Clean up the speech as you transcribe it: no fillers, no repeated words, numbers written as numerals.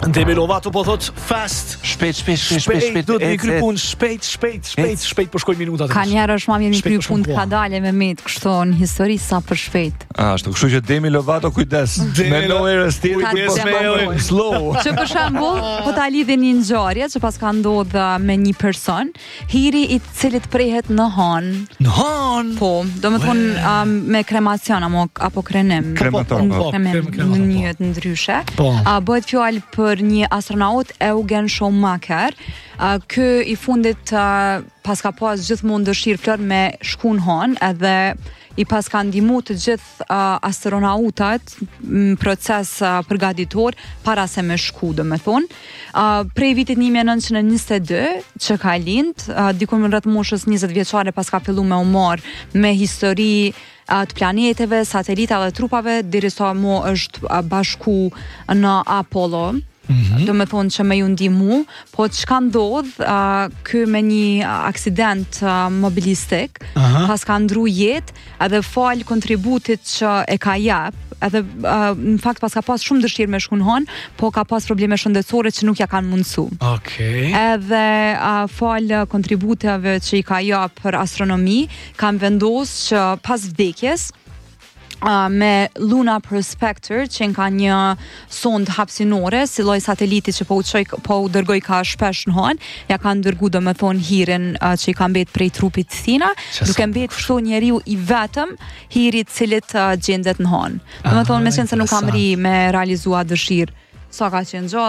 Demi Lovato po thot fast. Shpejt. Do të mi kry punë shpejt po shkoj minutat. Ka njerë është ma mirë mi kry punë ka dale me met, kështu në histori sa për shpejt. Ashtu, kështu që Demi Lovato kujdes. Me no air slow. Që për shembull, po ta lidhin një ngjarje që pas ka ndodhur me një person, hiri i cilit prehet në han. Në han. Po, domethënë me kremacion apo krenim. Kremator. Në mënyrë të ndryshe. Bëhet fjalë për një astronaut Eugen Schumacher. Ky i fundit pas ka pas gjithmonë dëshirë plot me shku në han, edhe i pas ka ndihmu të gjithë astronautat në proces përgatitor para se me shku, domethënë. Prej vitit 1922 që ka lind, diku rreth moshës 20 vjeçare pas ka filluar me u marr me histori të planeteve, satelitave dhe trupave, derisa mo është bashku në Apollo. Do me thonë që me ju ndihmu, po që ka ndodh kë me një aksident mobilistik, pas ka ndru jetë, edhe falë kontributit që e ka jep, edhe në fakt pas ka pas shumë dëshirë me shku në han, po ka pas probleme shëndetësore që nuk ja kanë mundësu. Edhe falë kontributeve që i ka jep për astronomi, kam vendos që pas vdekjes, me Luna Prospector, që ka një sond hapësinore, si lloj sateliti që po u dërgoj ka shpesh në han, ja kanë dërgu domethënë hirin që i ka mbet prej trupit të thina, duke mbet kështu njeriu i vetëm hiri i cilit gjendet në han. Domethënë me qenë se nuk kam ri me realizua dëshirë, sa ka qenë gjallë.